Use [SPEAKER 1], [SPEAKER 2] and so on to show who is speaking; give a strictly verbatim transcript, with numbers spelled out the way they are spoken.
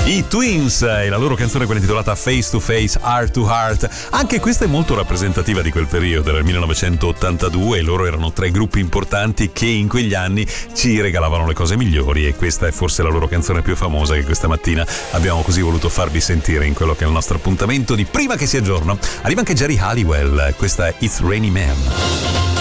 [SPEAKER 1] I Twins e la loro canzone, quella intitolata Face to Face, Heart to Heart. Anche questa è molto rappresentativa di quel periodo, del millenovecentottantadue. Loro erano tre gruppi importanti che in quegli anni ci regalavano le cose migliori, e questa è forse la loro canzone più famosa che questa mattina abbiamo così voluto farvi sentire in quello che è il nostro appuntamento di Prima che sia giorno. Arriva anche Jerry Halliwell, questa è It's Raining Man.